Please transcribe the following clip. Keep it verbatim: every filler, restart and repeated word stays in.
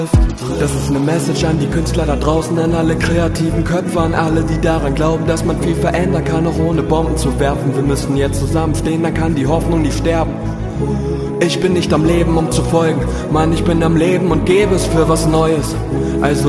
Das ist eine Message an die Künstler da draußen, an alle kreativen Köpfe, an alle, die daran glauben, dass man viel verändern kann, auch ohne Bomben zu werfen. Wir müssen jetzt zusammenstehen, dann kann die Hoffnung nicht sterben. Ich bin nicht am Leben, um zu folgen, Mann, ich bin am Leben und gebe es für was Neues. Also